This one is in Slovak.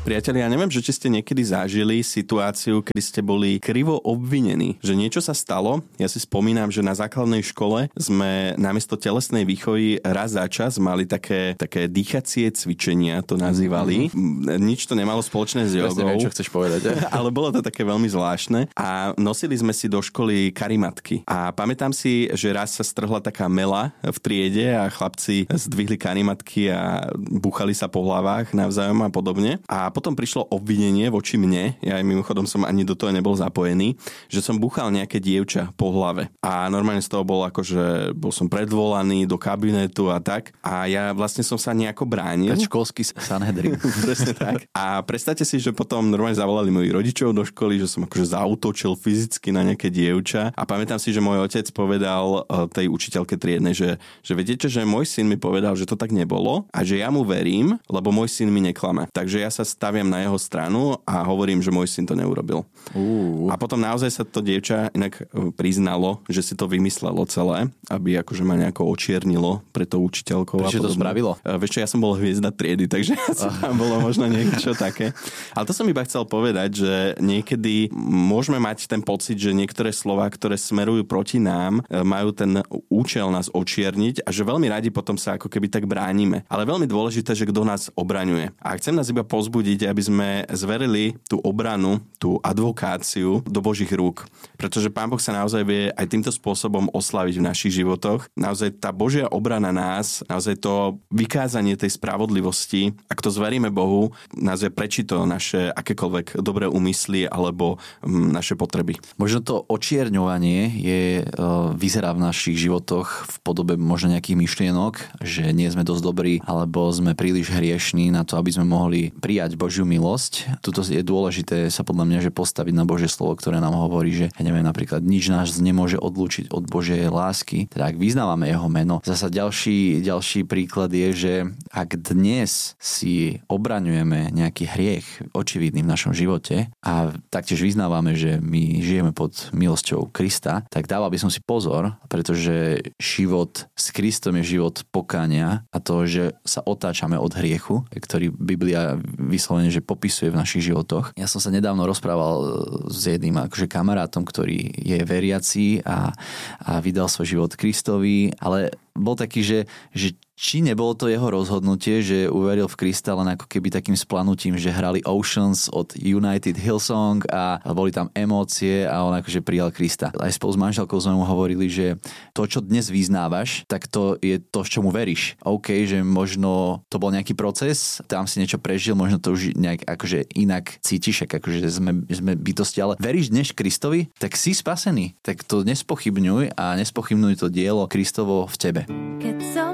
Priatelia, ja neviem, že či ste niekedy zažili situáciu, kedy ste boli krivo obvinení, že niečo sa stalo. Ja si spomínam, že na základnej škole sme namiesto telesnej výchovy raz za čas mali také dýchacie cvičenia, to nazývali. Nič to nemalo spoločné s jogou. Presne neviem, čo chceš povedať. Ale bolo to také veľmi zvláštne. A nosili sme si do školy karimatky. A pamätám si, že raz sa strhla taká mela v triede a chlapci zdvihli karimatky a búchali sa po hlavách navzájom a podobne. A potom prišlo obvinenie voči mne, ja mimochodom som ani do toho nebol zapojený, že som búchal nejaké dievča po hlave. A normálne z toho bol akože, bol som predvolaný do kabinetu a tak. A ja vlastne som sa nejako bránil. Školský Sanhedrin. Presne tak. A predstavte si, že potom normálne zavolali moji rodičov do školy, že som akože zaútočil fyzicky na nejaké dievča. A pamätám si, že môj otec povedal tej učiteľke triednej, že viete, že môj syn mi povedal, že to tak nebolo a že ja mu verím, lebo môj syn mi neklame. Takže ja sa staviam na jeho stranu a hovorím, že môj syn to neurobil. A potom naozaj sa to dievča inak priznalo, že si to vymyslelo celé, aby akože ma nejako očiernilo pre tou učiteľkou. Prečo to spravilo? Vieš čo, ja som bol hviezda triedy, takže tam bolo možno niečo také. Ale to som iba chcel povedať, že niekedy môžeme mať ten pocit, že niektoré slová, ktoré smerujú proti nám, majú ten účel nás očierniť a že veľmi radi potom sa ako keby tak bránime. Ale veľmi dôležité, že kto nás obraňuje. A chcem nás iba pozbudiť, aby sme zverili tú obranu, tú advokáciu do Božích rúk. Pretože Pán Boh sa naozaj vie aj týmto spôsobom oslaviť v našich životoch. Naozaj tá Božia obrana nás, naozaj to vykázanie tej spravodlivosti, ak to zveríme Bohu, naozaj prečí to naše akékoľvek dobré úmysly alebo naše potreby. Možno to očierňovanie vyzerá v našich životoch v podobe možno nejakých myšlienok, že nie sme dosť dobrí alebo sme príliš hriešní na to, aby sme mohli prijať Božiu milosť. Tuto je dôležité sa podľa mňa, že postaviť na Božie slovo, ktoré nám hovorí, že ja neviem, napríklad nič nás nemôže odlúčiť od Božej lásky. Teda ak vyznávame jeho meno. Zasa ďalší príklad je, že ak dnes si obraňujeme nejaký hriech očividný v našom živote a taktiež vyznávame, že my žijeme pod milosťou Krista, tak dával by som si pozor, pretože život s Kristom je život pokánia a to, že sa otáčame od hriechu, ktorý Biblia vyslovene, že popisuje v našich životoch. Ja som sa nedávno rozprával s jedným akože kamarátom, ktorý je veriaci a vydal svoj život Kristovi, ale bol taký, že či nebolo to jeho rozhodnutie, že uveril v Krista len ako keby takým splanutím, že hrali Oceans od United Hillsong a boli tam emócie a on akože prijal Krista. Aj spolu s manželkou sme mu hovorili, že to, čo dnes vyznávaš, tak to je to, čomu veríš. OK, že možno to bol nejaký proces, tam si niečo prežil, možno to už nejak akože inak cítiš, akože sme bytosti, ale veríš dnes Kristovi, tak si spasený. Tak to nespochybňuj a nespochybňuj to dielo Kristovo v tebe. Keď som